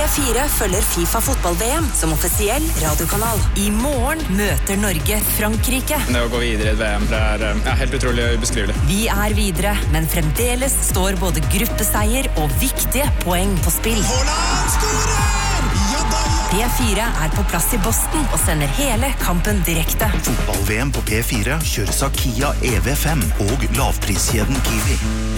P4 følger FIFA fotball-VM som offisiell radiokanal. I morgen møter Norge Frankrike. Det å gå videre i et VM, det er helt utrolig ubeskrivelig. Vi er videre, men fremdeles står både gruppeseier og viktige poeng på spill. Haaland skårer! Ja da! P4 er på plass i Boston og sender hele kampen direkte. Fotball-VM på P4 kjøres av Kia EV5 og lavpriskjeden Kiwi.